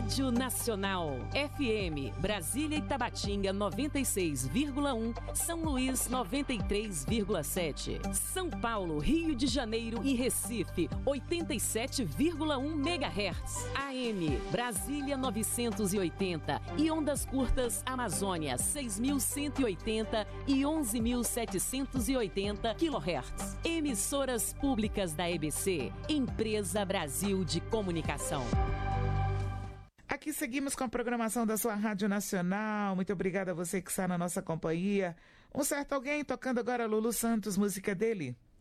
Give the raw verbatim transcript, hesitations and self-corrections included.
Rádio Nacional. F M, Brasília e Tabatinga noventa e seis vírgula um, São Luís noventa e três vírgula sete. São Paulo, Rio de Janeiro e Recife oitenta e sete vírgula um megahertz. A M, Brasília novecentos e oitenta e ondas curtas Amazônia seis mil cento e oitenta e onze mil setecentos e oitenta quilohertz. Emissoras públicas da E B C, Empresa Brasil de Comunicação. Aqui seguimos com a programação da sua Rádio Nacional. Muito obrigada a você que está na nossa companhia. Um certo alguém tocando agora Lulu Santos, música dele.